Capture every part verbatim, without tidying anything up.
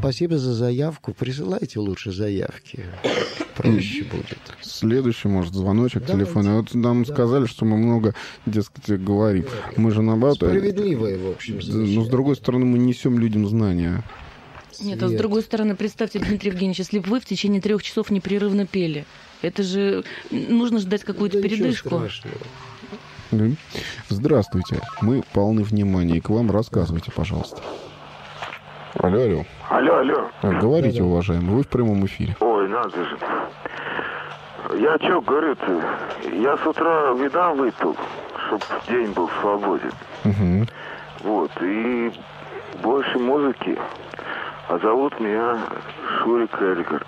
спасибо за заявку. Присылайте лучше заявки. Проще будет. Следующий, может, звоночек Давайте. телефонный. Вот нам да. сказали, что мы много, дескать, говорим. Да. Мы же наоборот... Справедливое, в общем. Замечание. Но, с другой стороны, мы несем людям знания. Нет, а с другой стороны, представьте, Дмитрий Евгеньевич, если бы вы в течение трех часов непрерывно пели, это же нужно ждать какую-то да передышку. Да. Здравствуйте, мы полны внимания к вам. Рассказывайте, пожалуйста. Алло, алло. Алло, алло. Говорите, да, да. уважаемый, вы в прямом эфире. Ой, надо же. Я что говорю-то? Я с утра вина выпил, чтобы день был свободен. Угу. Вот, и больше музыки. А зовут меня Шурик Эльгард.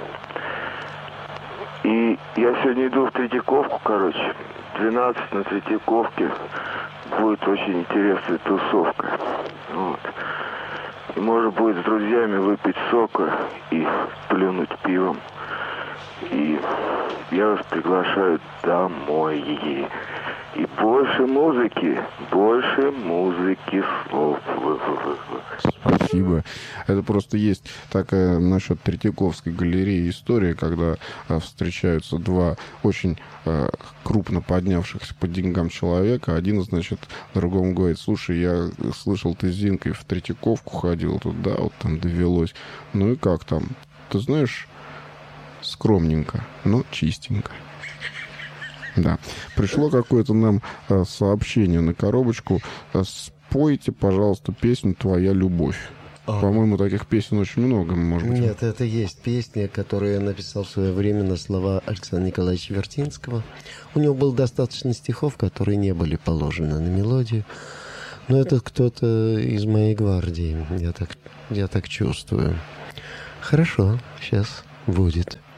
И я сегодня иду в Третьяковку, короче. двенадцать на Третьяковке. Будет очень интересная тусовка. Вот. И можно будет с друзьями выпить сока и плюнуть пивом. И я вас приглашаю домой. И больше музыки, больше музыки слов. Спасибо. Это просто есть такая насчет Третьяковской галереи история, когда а, встречаются два очень а, крупно поднявшихся по деньгам человека. Один, значит, другому говорит: слушай, я слышал, ты с Зинкой в Третьяковку ходил, тут, да, вот там довелось. Ну и как там? Ты знаешь, скромненько, но чистенько. Да. Пришло какое-то нам а, сообщение на коробочку. Спойте, пожалуйста, песню «Твоя любовь». А. По-моему, таких песен очень много, может быть. Нет, это есть песня, которую я написал в свое время на слова Александра Николаевича Вертинского. У него было достаточно стихов, которые не были положены на мелодию. Но это кто-то из моей гвардии. Я так, я так чувствую. Хорошо, сейчас будет.